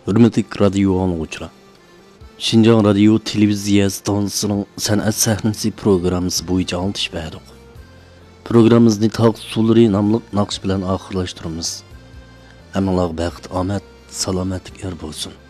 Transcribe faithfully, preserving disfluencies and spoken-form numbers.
Hürmetlik radyo anlıqçılar. Şinjan Radyo Televiziya stansiyasının san'at sahnesi programmasi bo'yicha antish berdik. Programmamizni Tog' Sulari nomli naqsh bilan oxirlashtiramiz. Hammalarga baxt, omad, salomatlik yor bo'lsin.